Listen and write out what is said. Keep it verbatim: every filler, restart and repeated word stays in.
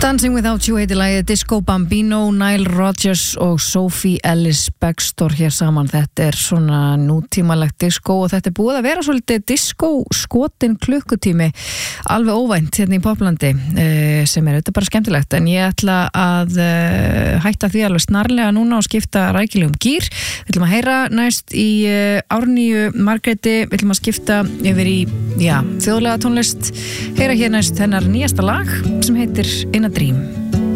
Dancing Without You heitir lagið Disco Bambino, Nile Rodgers og Sophie Ellis Bextor hér saman. Þetta er svona nútímalegt disco og þetta er búið að vera svolítið disco skotin klukkutími alveg óvænt hérna í Poplandi eh, sem er auðvitað bara skemmtilegt, en ég ætla að eh, hætta því alveg snarlega núna og skipta rækilegum gír. Við ætlum að heyra næst í eh, Árnýju Margréti, við ætlum að skipta yfir í já, þjóðlega tónlist, heyra hér næst hennar nýjasta lag sem heitir In a Dream.